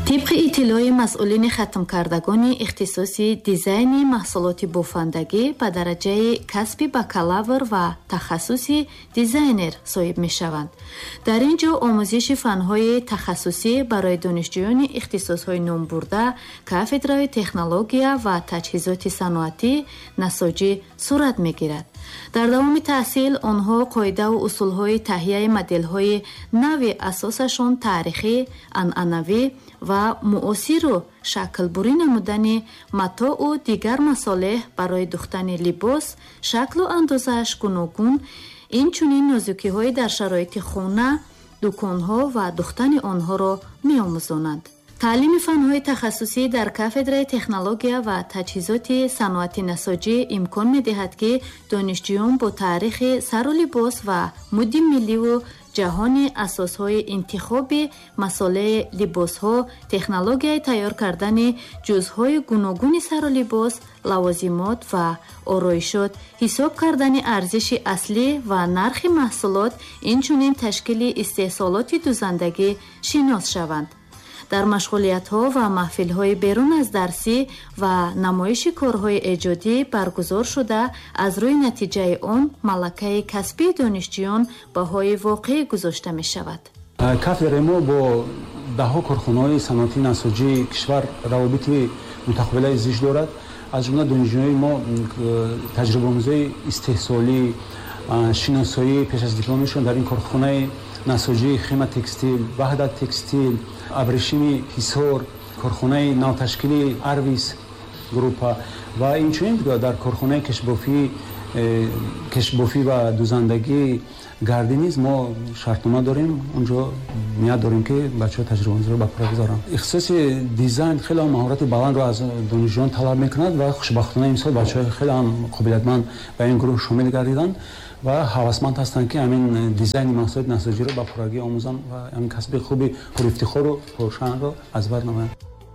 طبق اطلاع مسئولین ختم کردگان اختصاصی دیزاین محصولات بافندگی به درجه کسب بکالور و تخصصی دیزاینر صاحب می شوند. در اینجا آموزش فنهای تخصصی برای دانشجویان اختصاصهای نام برده کافدرای تکنولوژیا و تجهیزات صنعتی نساجی صورت می گیرد. در دوام تحصیل آنها قاعده و اصولهای تهیه مدل‌های نوع اساسشان تاریخی، عنعنوی و معاصر را شکل بری نمودن متاع و دیگر مصالح برای دوختن لباس، شکل و اندازه‌اش گوناگون، اینچنین نازکی‌های در شرایط خانه، دکان‌ها و دوختن آنها را می‌آموزانند. تعلیم فنهای تخصصی در کافدرای تکنولوژیا و تجهیزات صنعتی نساجی امکان می‌دهد که دانشجویان با تاریخ سر و لباس و مد ملی و جهانی اساسهای انتخاب مسائل لباس‌ها، تکنولوژی تیار کردن جزهای گوناگون سر و لباس، لوازمات و آرایشات، حساب کردن ارزش اصلی و نرخ محصولات، اینچنین تشکیل استحصالات دوزندگی شناس شوند. در مشغولیت‌ها و محفل‌های بیرون از درسی و نمایش کارهای ایجادی برگزار شده از روی نتیجه آن ملکه کسبی دانشجویان بهای واقعی گذاشته می‌شود. کافدرای ما با ده‌ها کارخانه‌های صنعتی نساجی کشور روابط متقابل زیست دارد. از جمله دانشجویان ما تجربه آموزی استحصالی شناسایی پیش از دیپلمشون در این کارخانه نساجی خیمه تکستیل، وحدت تکستیل، ابریشمی حصار، کارخانه نوتشکیلی ارویس گروپ و اینچنین در کارخانه کشبافی و دوزندگی گاردنیز ما شرطنامه داریم. اونجا نیت داریم که بچه‌ها تجربه آموزی رو به کار بگذارن. اختصاص دیزاین خیلی مهارت بلند رو از دانشجویان طلب میکند و خوشبختانه امسال بچه‌ها خیلی هم قابلیتمند به این گروه شامل گردیدند و هوسمند هستند که همین دیزاین محصولات نساجی رو به پرگی آموزن و همین کسب خوبی پر افتخار و پرشان رو از بر نمایند.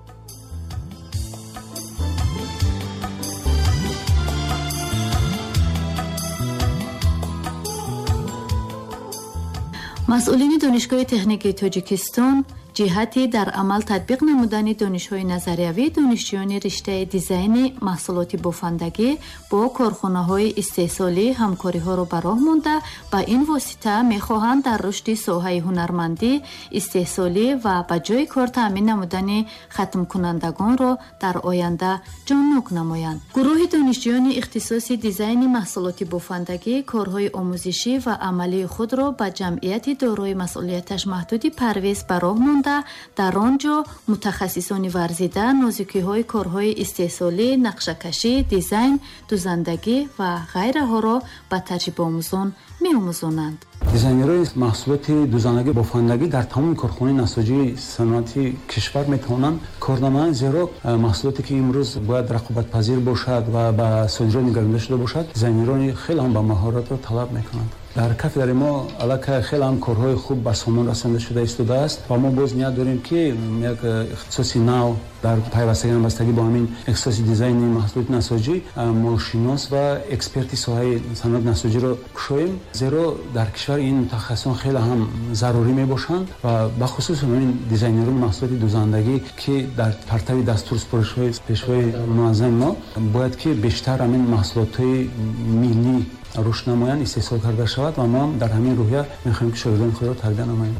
مسئولین دانشگاه تکنیکی تاجیکستان جهتی در عمل تطبیق نمودن دانش‌های نظریوی دانشجویان رشته دیزاین محصولات بافندگی با کارخانه‌های استحصالی همکاری‌ها را به راه مانده با این واسطه می‌خواهند در رشد ساحه هنرمندی استحصالی و به جای کار تامین نمودن ختم کنندگان را در آینده جانب نمایند. گروه دانشجویان اختصاصی دیزاین محصولات بافندگی کارهای آموزشی و عملی خود را به جمعیت دارای مسئولیتش محدود پرویز به راه مانده. در آنجا متخصصان ورزیده نازکی‌های کارهای استحصالی، نقشه‌کشی، دیزاین، دوزندگی و غیره ها را به تجربه آموزان می‌آموزانند. دیزاینرهای محصولات دوزندگی بافندگی در تمام کارخانه‌های نساجی صنعتی کشور می‌توانند کار نمایند، زیرا محصولاتی که امروز باید رقابت پذیر باشد و به صادرات نگرانده شده باشد، دیزاینران خیلی هم به مهارت را طلب می‌کنند. در کافدرای ما علاقه خیلی هم کارهای خوب به سامان رسانده شده ایستاده است و ما باز نیت داریم که یک اختصاصی نو در پیوستگی همبستگی با همین اختصاص دیزاین محصولات نساجی ماشیناس و اکسپرتی ساحه صنعت نساجی را کشاییم، زیرا در کشور این متخصصان خیلی هم ضروری می باشند و به خصوص همین دیزاینران محصولات دوزندگی که در پرتو دستور سپارش‌های پیشوای منظم ما باید که بیشتر همین محصولات ملی رشد نمایان استحصال کرده شود و ما در همین روحیه می‌خواهیم که شاگردان خود را تربیت نماییم.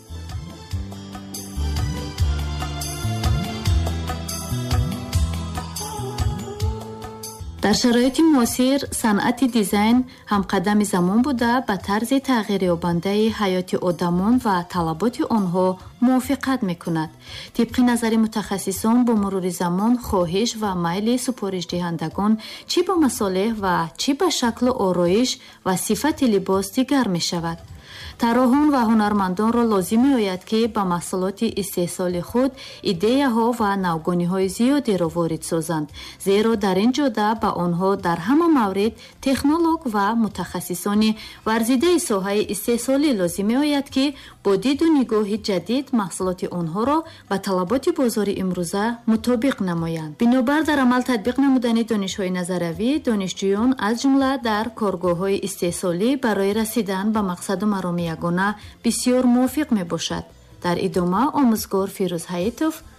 در شرایط معاصر صنعت دیزاین هم قدم زمان بوده به طرز تغییر یابنده حیات آدمان و طلبات آنها موافقت میکند. طبق نظر متخصصان با مرور زمان خواهش و میل سفارش دهندگان چی با مصالح و چی به شکل و آرایش و صفت لباس دیگر می شود. طراحان و هنرمندان را لازم می‌آید که با محصولات استحصال خود ایده‌ها و نوگانی‌های زیادی را وارد سازند، زیرا در این جهت به آنها در همه مورد تکنولوژ و متخصصان ورزیده ساحه استحصالی لازم می‌آید که با دید و نگاه جدید محصولات آنها را به طلبات بازار امروزه مطابق نمایند. بنابر در عمل تطبیق نمودن دانش‌های نظریوی دانشجویان از جمله در کارگاه‌های استحصالی برای رسیدن به مقصد و مرام یگانه بسیار موفق می باشد. در ادامه آموزگار فیروز حیاتوف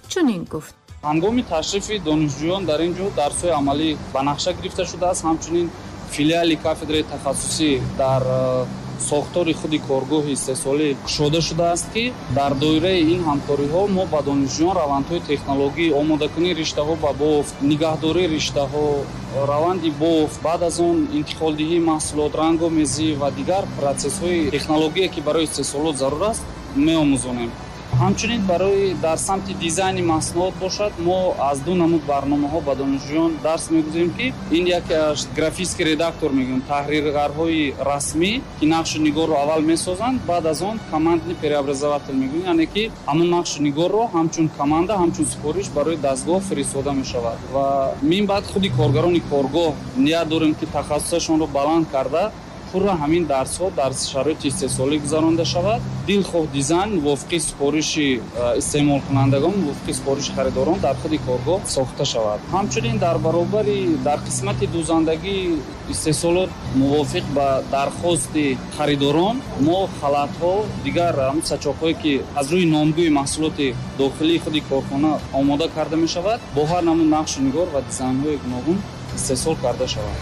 чунин гуфт: ҳангоми ташрифи донишҷӯён дар ин ҷо дарсҳои амалӣ ба нақша гирифта шудааст. Ҳамчунин филиали кафедраи тахассусӣ дар сохтори худи коргоҳи сесолӣ кушода шудааст, ки дар доираи ин ҳамкориҳо мо ба донишҷӯён равандҳои технологӣ, омодакунии риштаҳо ба бофт, нигаҳдории риштаҳо, раванди бофт, баъд аз он интиқолдиҳии маҳсулот, рангомезӣ ва дигар протсессҳои технологие, ки барои сесолот зарур аст, меомӯзонем. ҳамчунин барои дар самти дизайни маҳсулот бошад, мо аз ду намуд барномаҳо ба донишҷӯён дарс мегузорем, ки ин як графический редактор мегӯем, таҳриргарҳои расмӣ, ки нақшу нигорро аввал месозанд, баъд аз он командный преобразователь мегӯем, яъне ки ҳамон нақшу нигорро ҳамчун команда, ҳамчун супориш барои дастгоҳ фиристода мешавад. Ва мин баъд худи коргарони коргоҳ ният дорем, ки тахассусашонро баланд карда пурра ҳамин дарсҳо дар шароити истеҳсолӣ гузаронда шавад. Дилхоҳ дизайн мувофиқи супориши истеъмолкунандагон, мувофиқи супориши харидорон дар худи коргоҳ сохта шавад. Ҳамчунин дар баробари дар қисмати дӯзандагии истеҳсолот мувофиқ ба дархости харидорон, мо халатҳо, дигар сачоқҳое, ки аз рӯи номгӯи маҳсулоти дохилии худи корхона омода карда мешавад, бо ҳар намуд нақшу нигор ва дизайнҳои гуногун истеҳсол карда шавад.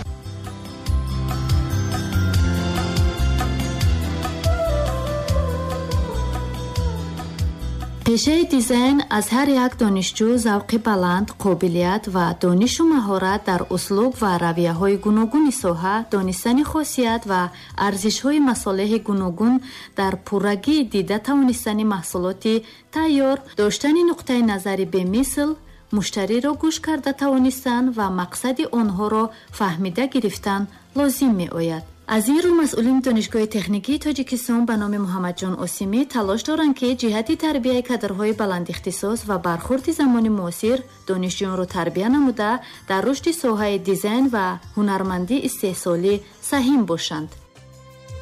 пешаи дизайн аз ҳар як донишҷӯ завқи баланд, қобилият ва донишу маҳорат дар услуб ва равияҳои гуногуни соҳа, донистани хосият ва арзишҳои масолеҳи гуногун дар пуррагии дида тавонистани маҳсулоти тайёр, доштани нуқтаи назари бемисл, муштариро гӯш карда тавонистан ва мақсади онҳоро фаҳмида гирифтан лозим меояд. аз ин рӯ масъулини донишгоҳи техникии тоҷикистон ба номи муҳаммадҷон осимӣ талош доранд, ки ҷиҳати тарбияи кадрҳои баландихтисос ва бархурди замони муосир донишҷӯёнро тарбия намуда дар рушди соҳаи дизайн ва ҳунармандии истеҳсолӣ саҳим бошанд.